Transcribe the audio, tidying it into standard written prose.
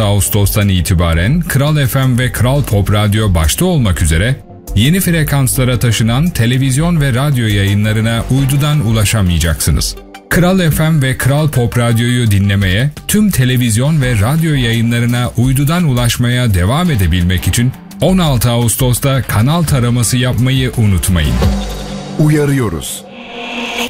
16 Ağustos'tan itibaren Kral FM ve Kral Pop Radyo başta olmak üzere yeni frekanslara taşınan televizyon ve radyo yayınlarına uydudan ulaşamayacaksınız. Kral FM ve Kral Pop Radyo'yu dinlemeye, tüm televizyon ve radyo yayınlarına uydudan ulaşmaya devam edebilmek için 16 Ağustos'ta kanal taraması yapmayı unutmayın. Uyarıyoruz.